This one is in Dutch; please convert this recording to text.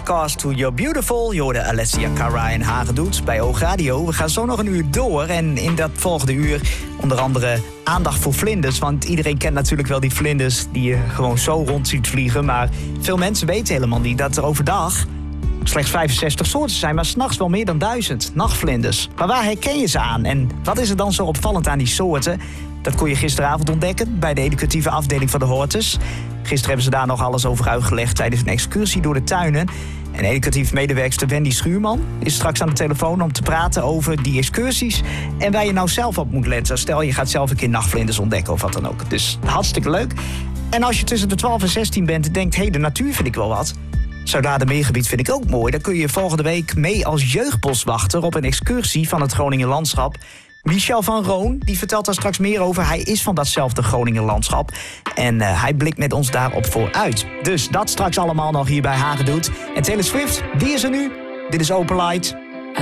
Cars to You're Beautiful. Je hoorde Alessia Cara en Hagedoet bij Oogradio. We gaan zo nog een uur door en in dat volgende uur onder andere aandacht voor vlinders. Want iedereen kent natuurlijk wel die vlinders die je gewoon zo rond ziet vliegen. Maar veel mensen weten helemaal niet dat er overdag slechts 65 soorten zijn, maar 's nachts wel meer dan 1000 nachtvlinders. Maar waar herken je ze aan? En wat is er dan zo opvallend aan die soorten? Dat kon je gisteravond ontdekken bij de educatieve afdeling van de Hortus. Gisteren hebben ze daar nog alles over uitgelegd tijdens een excursie door de tuinen. En educatief medewerkster Wendy Schuurman is straks aan de telefoon om te praten over die excursies en waar je nou zelf op moet letten. Stel je gaat zelf een keer nachtvlinders ontdekken of wat dan ook. Dus hartstikke leuk. En als je tussen de 12 en 16 bent en denkt, hé, de natuur vind ik wel wat. Zuidaardermeergebied vind ik ook mooi. Dan kun je volgende week mee als jeugdboswachter op een excursie van het Groninger landschap. Michel van Roon, die vertelt daar straks meer over. Hij is van datzelfde Groninger landschap. En hij blikt met ons daarop vooruit. Dus dat straks allemaal nog hier bij Hagedoet. En Taylor Swift, die is er nu. Dit is Open Light.